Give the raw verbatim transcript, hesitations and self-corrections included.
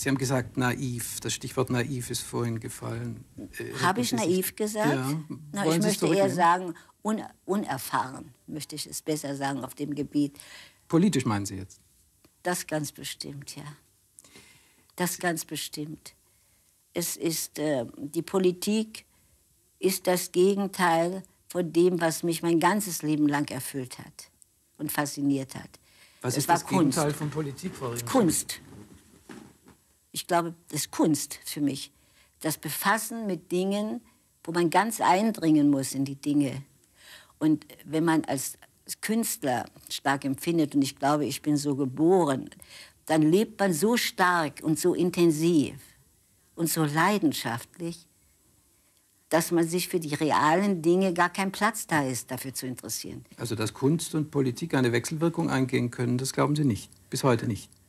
Sie haben gesagt, naiv. Das Stichwort naiv ist vorhin gefallen. Äh, Habe ich naiv sich... gesagt? Ja. Na, ich möchte eher sagen, un unerfahren, möchte ich es besser sagen, auf dem Gebiet. Politisch meinen Sie jetzt? Das ganz bestimmt, ja. Das ganz bestimmt. Es ist, äh, die Politik ist das Gegenteil von dem, was mich mein ganzes Leben lang erfüllt hat und fasziniert hat. Was es ist war das Kunst. Gegenteil von Politik, Frau Ringstein? Kunst. Ich glaube, das ist Kunst für mich. Das Befassen mit Dingen, wo man ganz eindringen muss in die Dinge. Und wenn man als Künstler stark empfindet, und ich glaube, ich bin so geboren, dann lebt man so stark und so intensiv und so leidenschaftlich, dass man sich für die realen Dinge gar kein Platz da ist, dafür zu interessieren. Also, dass Kunst und Politik eine Wechselwirkung eingehen können, das glauben Sie nicht, bis heute nicht?